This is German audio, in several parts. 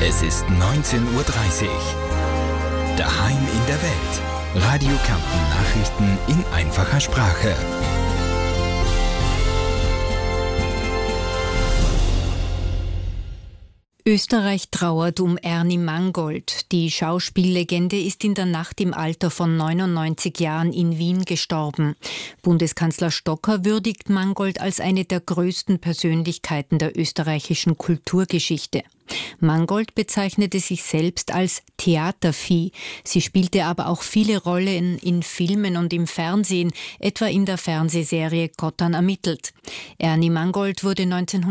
Es ist 19:30 Uhr. Daheim in der Welt. Radio Kärnten Nachrichten in einfacher Sprache. Österreich trauert um Ernie Mangold. Die Schauspiellegende ist in der Nacht im Alter von 99 Jahren in Wien gestorben. Bundeskanzler Stocker würdigt Mangold als eine der größten Persönlichkeiten der österreichischen Kulturgeschichte. Mangold bezeichnete sich selbst als Theatervieh. Sie spielte aber auch viele Rollen in Filmen und im Fernsehen, etwa in der Fernsehserie Kottern ermittelt. Ernie Mangold wurde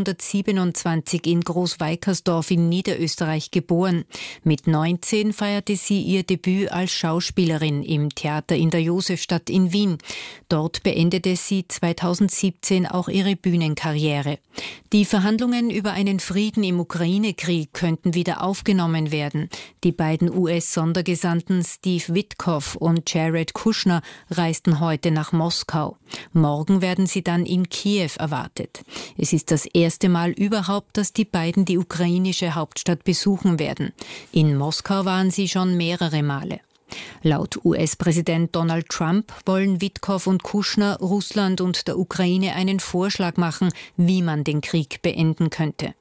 1927 in Großweikersdorf in Niederösterreich geboren. Mit 19 feierte sie ihr Debüt als Schauspielerin im Theater in der Josefstadt in Wien. Dort beendete sie 2017 auch ihre Bühnenkarriere. Die Verhandlungen über einen Frieden im Ukraine-Krieg könnten wieder aufgenommen werden. Die beiden US-Sondergesandten Steve Witkoff und Jared Kushner reisten heute nach Moskau. Morgen werden sie dann in Kiew erwartet. Es ist das erste Mal überhaupt, dass die beiden die ukrainische Hauptstadt besuchen werden. In Moskau waren sie schon mehrere Male. Laut US-Präsident Donald Trump wollen Witkoff und Kushner Russland und der Ukraine einen Vorschlag machen, wie man den Krieg beenden könnte.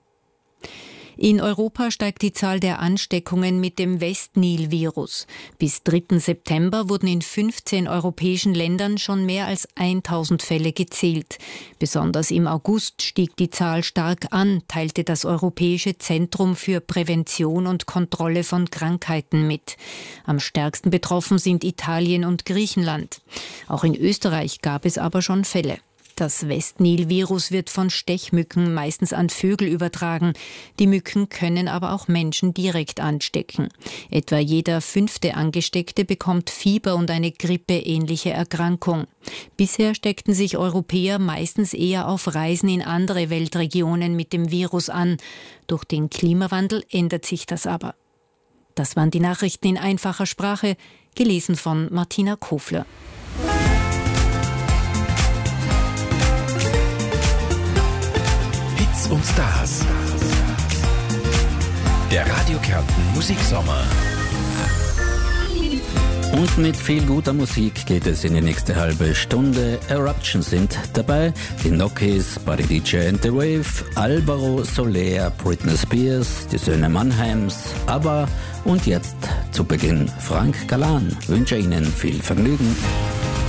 In Europa steigt die Zahl der Ansteckungen mit dem Westnil-Virus. Bis 3. September wurden in 15 europäischen Ländern schon mehr als 1000 Fälle gezählt. Besonders im August stieg die Zahl stark an, teilte das Europäische Zentrum für Prävention und Kontrolle von Krankheiten mit. Am stärksten betroffen sind Italien und Griechenland. Auch in Österreich gab es aber schon Fälle. Das Westnil-Virus wird von Stechmücken meistens an Vögel übertragen. Die Mücken können aber auch Menschen direkt anstecken. Etwa jeder 5. Angesteckte bekommt Fieber und eine grippeähnliche Erkrankung. Bisher steckten sich Europäer meistens eher auf Reisen in andere Weltregionen mit dem Virus an. Durch den Klimawandel ändert sich das aber. Das waren die Nachrichten in einfacher Sprache, gelesen von Martina Kofler. Und Stars. Der Radio Kärnten Musiksommer. Und mit viel guter Musik geht es in die nächste halbe Stunde. Eruption sind dabei, die Nokis, Buddy DJ and the Wave, Alvaro Soler, Britney Spears, die Söhne Mannheims, ABBA und jetzt zu Beginn Frank Galan. Wünsche Ihnen viel Vergnügen.